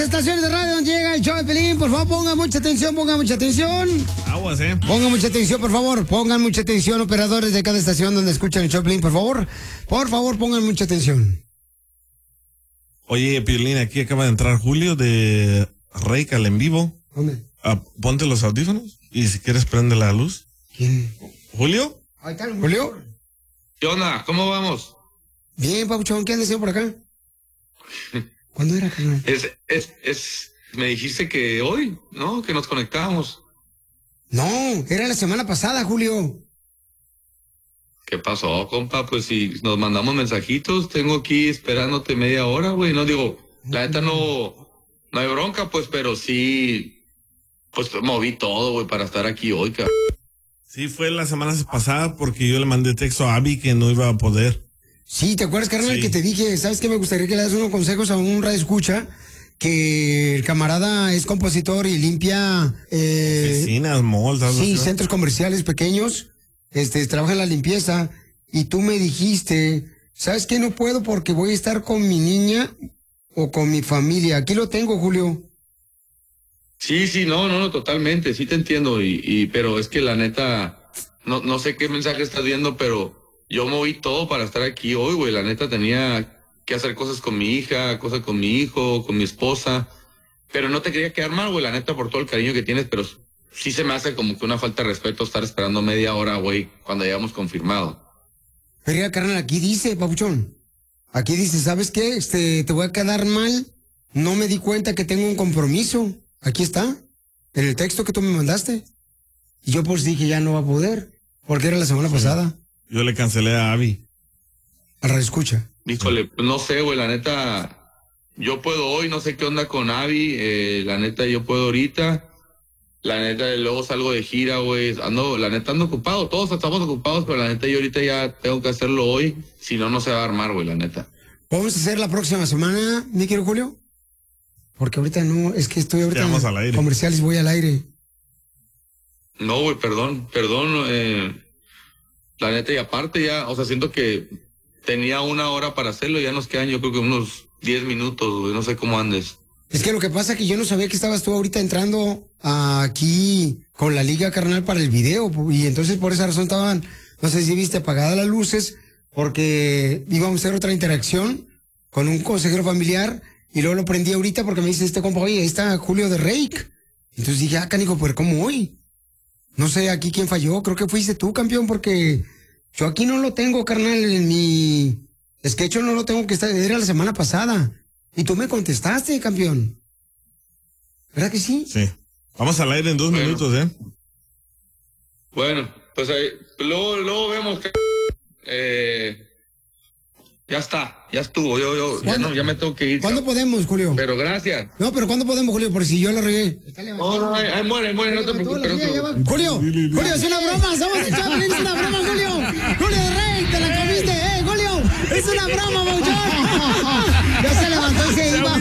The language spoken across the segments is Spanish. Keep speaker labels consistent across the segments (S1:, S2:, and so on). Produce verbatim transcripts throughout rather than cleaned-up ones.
S1: Estaciones de radio donde llega el show de Pelín, por favor pongan mucha atención, pongan mucha atención.
S2: Aguas, eh.
S1: Pongan mucha atención, por favor, pongan mucha atención, operadores de cada estación donde escuchan el show de Pelín, por favor. Por favor, pongan mucha atención.
S2: Oye, Piolín, aquí acaba de entrar Julio de Reik al en vivo.
S1: ¿Dónde?
S2: Ah, ponte los audífonos y si quieres prende la luz.
S1: ¿Quién?
S2: ¿Julio?
S1: Ahí está, Julio.
S3: ¿Qué onda? ¿Cómo vamos?
S1: Bien, Papuchón, ¿qué andas haciendo por acá? ¿Cuándo era, carnal?
S3: Es, es, es, me dijiste que hoy, ¿no? Que nos conectábamos.
S1: No, era la semana pasada, Julio.
S3: ¿Qué pasó, compa? Pues si nos mandamos mensajitos, tengo aquí esperándote media hora, güey. No digo, la neta no, no hay bronca, pues, pero sí, pues moví todo, güey, para estar aquí hoy, cabrón.
S2: Sí, fue la semana pasada porque yo le mandé texto a Abby que no iba a poder.
S1: Sí, ¿te acuerdas, carnal,
S2: Sí.
S1: que te dije, ¿sabes qué? Me gustaría que le das unos consejos a un radio escucha, que el camarada es compositor y limpia eh,
S2: Oficinas, malls, algo
S1: sí,
S2: así.
S1: centros comerciales pequeños, este, trabaja en la limpieza, y tú me dijiste, ¿sabes qué? No puedo porque voy a estar con mi niña o con mi familia. Aquí lo tengo, Julio.
S3: Sí, sí, no, no, no, totalmente, sí te entiendo, y, y pero es que la neta, no, no sé qué mensaje estás viendo, pero yo moví todo para estar aquí hoy, güey, la neta tenía que hacer cosas con mi hija, cosas con mi hijo, con mi esposa, pero no te quería quedar mal, güey, la neta, por todo el cariño que tienes, pero sí se me hace como que una falta de respeto estar esperando media hora, güey, cuando ya hemos confirmado.
S1: Pero ya, carnal, aquí dice, papuchón, aquí dice, ¿sabes qué? Este, te voy a quedar mal, no me di cuenta que tengo un compromiso. Aquí está, en el texto que tú me mandaste. Y yo pues dije, ya no va a poder, porque era la semana
S2: Sí.
S1: pasada.
S2: Yo le cancelé a Abby.
S1: Al radio escucha.
S3: Híjole, pues no sé, güey, la neta, yo puedo hoy, no sé qué onda con Abby, eh, la neta, yo puedo ahorita, la neta, luego salgo de gira, güey, ando, la neta, ando ocupado, todos estamos ocupados, pero la neta, yo ahorita ya tengo que hacerlo hoy, si no, no se va a armar, güey, la neta.
S1: ¿Vamos a hacer la próxima semana, mi querido Julio? Porque ahorita no, es que estoy ahorita
S2: Ya vamos
S1: en
S2: al aire.
S1: comerciales, voy al aire.
S3: No, güey, perdón, perdón, eh, la neta, y aparte ya, o sea, siento que tenía una hora para hacerlo, ya nos quedan, yo creo que unos diez minutos, güey, no sé cómo andes.
S1: Es que lo que pasa es que yo no sabía que estabas tú ahorita entrando aquí con la liga, carnal, para el video, y entonces por esa razón estaban, no sé si viste, apagadas las luces, porque íbamos a hacer otra interacción con un consejero familiar, y luego lo prendí ahorita porque me dice este compa, oye, ahí está Julio de Reik. Entonces dije, ah, canijo, pues ¿cómo hoy? No sé aquí quién falló, creo que fuiste tú, campeón, porque yo aquí no lo tengo, carnal, en mi sketch no lo tengo que estar, era la semana pasada. Y tú me contestaste, campeón. ¿Verdad que sí?
S2: Sí. Vamos al aire en dos
S3: Bueno.
S2: minutos, ¿eh?
S3: Bueno, pues ahí, luego, luego vemos que, eh, ya está, ya estuvo, yo, yo, ya,
S1: ¿Cuándo?
S3: no, ya me tengo que ir.
S1: ¿Cuándo podemos, Julio?
S3: Pero gracias.
S1: No, pero ¿cuándo podemos, Julio? Por si yo la regué.
S3: No, no, ahí, ahí muere, muere, no te preocupes. no te preocupes.
S1: Julio, Julio, es una broma, somos de Chaplin, es una broma, Julio. Julio de Rey, te la comiste, eh, Julio. Es una broma, Mauchón. Ya se levantó y se iba.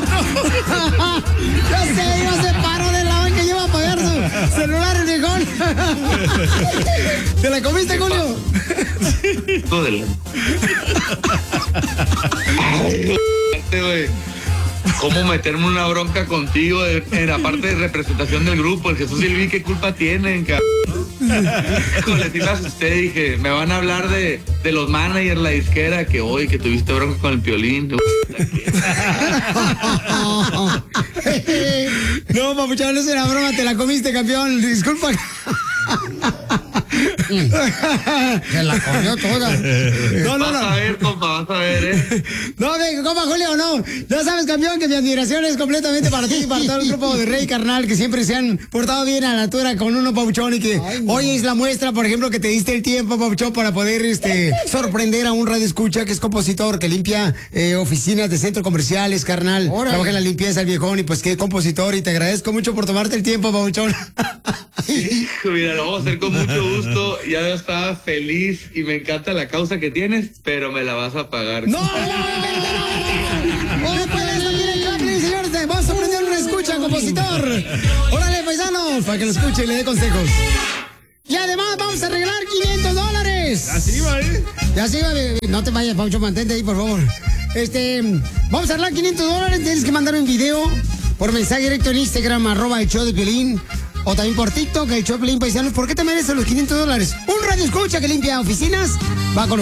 S1: Ya se iba, se paró de la banca y iba a apagar su celular, el viejón. ¿Te la comiste, Julio?
S3: Hijo de la- Ay, güey. ¿Cómo meterme una bronca contigo en, en la parte de representación del grupo? El Jesús y el Vi, ¿qué culpa tienen, cabrón? Híjole, sí me asusté, dije, me van a hablar de, de los managers, la disquera, que hoy que tuviste bronca con el Piolín.
S1: No, papuchón, no es una broma, te la comiste, campeón. Disculpa. Se la comió toda. No, no,
S3: Vas a
S1: no.
S3: ver, compa, vas a ver, ¿eh?
S1: No, venga, compa Julio, no. Ya sabes, campeón, que mi admiración es completamente para ti y para todo el grupo de Rey, carnal, que siempre se han portado bien a la altura con uno, papuchón, y que Ay, no. hoy es la muestra, por ejemplo, que te diste el tiempo, papuchón, para poder este sorprender a un radio escucha que es compositor, que limpia eh, oficinas de centros comerciales, carnal. Órale. Trabaja en la limpieza, el viejón, y pues que compositor, y te agradezco mucho por tomarte el tiempo, papuchón.
S3: Hijo, mira, lo vamos a hacer con mucho gusto. Ya yo estaba feliz y me encanta la causa que tienes, pero me la vas a pagar.
S1: ¡No! ¡No! ¡No! Puedes también el Chaplin, señores! Vamos a aprender una escucha, compositor. ¡Órale, paisanos! Para que lo escuche y le dé consejos. Y además vamos a regalar quinientos dólares.
S2: Así va, ¿eh?
S1: Ya sí, no te vayas, Paucho, mantente ahí, por favor. Este, vamos a regalar quinientos dólares. Tienes que mandar un video por mensaje directo en Instagram, arroba el show de Piolín, o también por TikTok, el show de Piolín Paisanos. ¿Por qué te mereces los quinientos dólares? Un radio escucha que limpia oficinas va con